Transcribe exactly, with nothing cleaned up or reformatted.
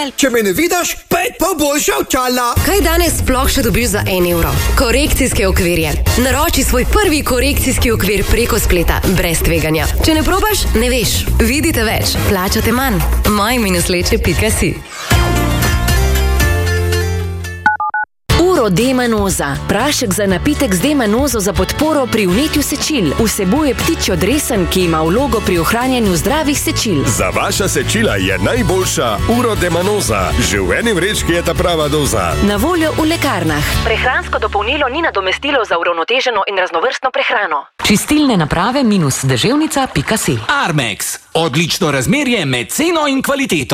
Če me ne vidiš, pet pa boljša očala. Kaj danes sploh še dobiš za en evro? Korekcijske okvirje. Naroči svoj prvi korekcijski okvir preko spleta, brez tveganja. Če ne probaš, ne veš. Vidite več, plačate manj. moj minus leče pika si. Urodemanoza. Prašek za napitek z demanozo za podporo pri vnetju sečil. Vsebuje ptičjo dresen, ki ima vlogo pri ohranjanju zdravih sečil. Za vaša sečila je najboljša Urodemanoza. Že v eni vrečki je ta prava doza. Na voljo v lekarnah. Prehransko dopolnilo ni nadomestilo za uravnoteženo in raznovrstno prehrano. Čistilne naprave minus deževnica pika si. Armex. Odlično razmerje med ceno in kvaliteto.